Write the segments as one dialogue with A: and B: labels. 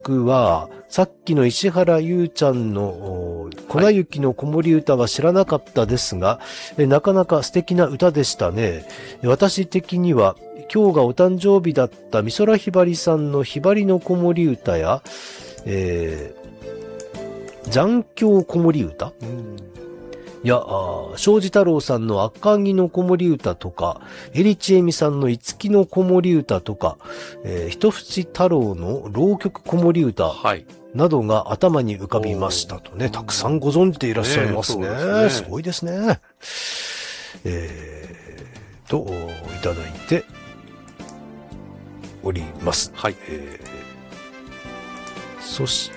A: 僕は、さっきの石原優ちゃんの粉雪の子守歌は知らなかったですが、なかなか素敵な歌でしたね。私的には、今日がお誕生日だった美空ひばりさんのひばりの子守歌や、残響子守歌、いや、庄司太郎さんの赤城の子守歌とか、江利千恵美さんの五木の子守歌とか、一淵太郎の浪曲子守歌などが頭に浮かびましたとね、たくさんご存知でいらっしゃいますね。すごいですね。いただいております。
B: はい。
A: そして、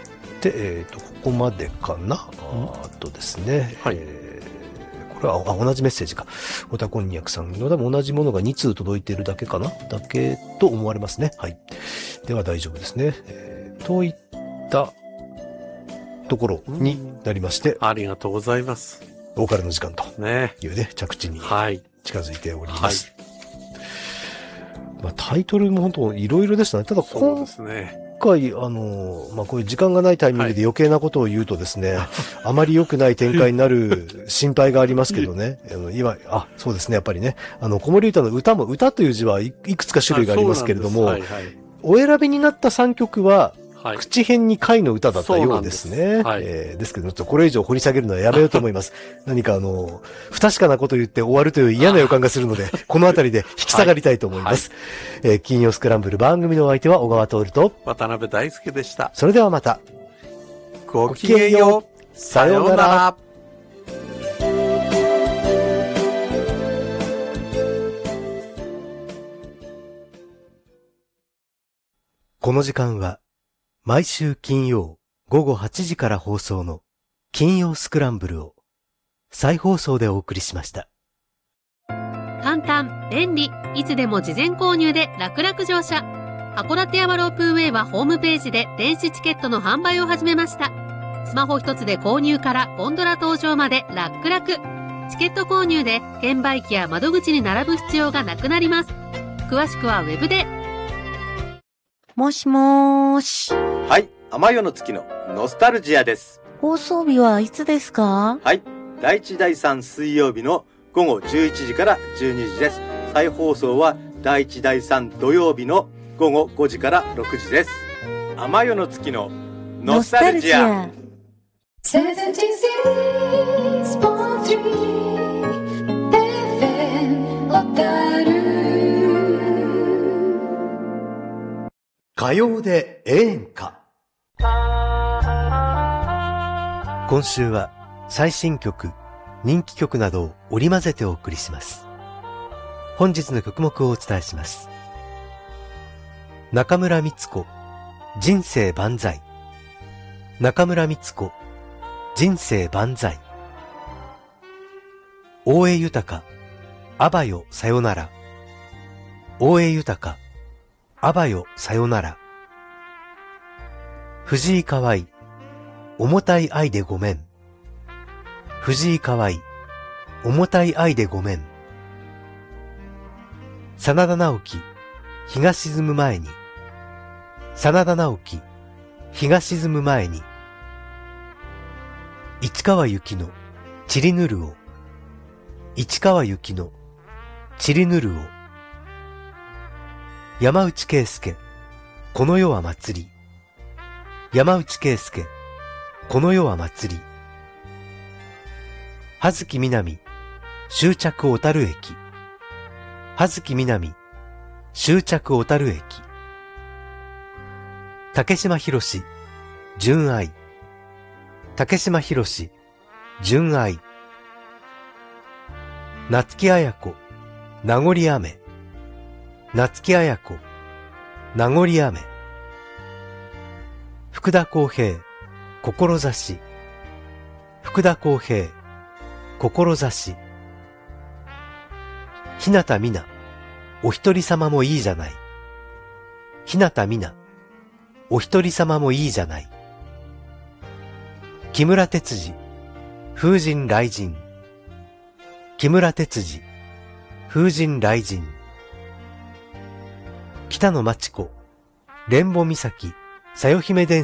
A: ここまでかな。あとですね。
B: はい。
A: これは同じメッセージか。おたこんにゃくさんの多分同じものが2通届いているだけかなだけと思われますね。はい。では大丈夫ですね。といったところになりまして。
B: ありがとうございます。
A: お別れの時間というね、着地に近づいております。まあ、タイトルも本当いろいろでしたね。ただ今回、こういう時間がないタイミングで余計なことを言うとですね、あまり良くない展開になる心配がありますけどね。今、そうですね、やっぱりね。子守歌の歌も、歌という字はいくつか種類がありますけれども、お選びになった3曲は、口編に貝の歌だったようですね。ですけど、ちょっとこれ以上掘り下げるのはやめようと思います。何か不確かなことを言って終わるという嫌な予感がするので、このあたりで引き下がりたいと思います。金曜スクランブル番組のお相手は小川徹と
B: 渡辺大輔でした。
A: それではまた。
B: ごきげんよう。さようなら。
A: この時間は、毎週金曜午後8時から放送の金曜スクランブルを再放送でお送りしました。
C: 簡単、便利、いつでも事前購入で楽々乗車。函館山ロープウェイはホームページで電子チケットの販売を始めました。スマホ一つで購入からゴンドラ搭乗まで楽々。チケット購入で券売機や窓口に並ぶ必要がなくなります。詳しくはウェブで。
D: もしもーし。
E: はい、天夜の月のノスタルジアです。
D: 放送日はいつですか？
E: はい、第1第3水曜日の午後11時から12時です。再放送は第1第3土曜日の午後5時から6時です。天夜の月のノスタルジア。
A: 歌謡で演歌。今週は最新曲、人気曲などを織り交ぜてお送りします。本日の曲目をお伝えします。中村美律子、人生万歳。中村美律子、人生万歳。大江豊、あばよさよなら。大江豊、あばよさよなら。藤井香愛、重たい愛でごめん。藤井香愛、重たい愛でごめん。真田直樹、日が沈む前に。真田直樹、日が沈む前に。市川由紀の散りぬるを。市川由紀の散りぬるを。山内圭介、この世は祭り。山内圭介、この世は祭り。葉月みなみ、終着小樽駅。葉月みなみ、終着小樽駅。竹島博士、純愛。竹島博士、純愛。夏木綾子、名残雨。夏木綾子、名残雨。福田康平、志。福田康平、志。日向美奈、お一人様もいいじゃない。日向美奈、お一人様もいいじゃない。木村哲司、風神雷神。木村哲司、風神雷神。北野真知子、蓮保岬、 さよ姫伝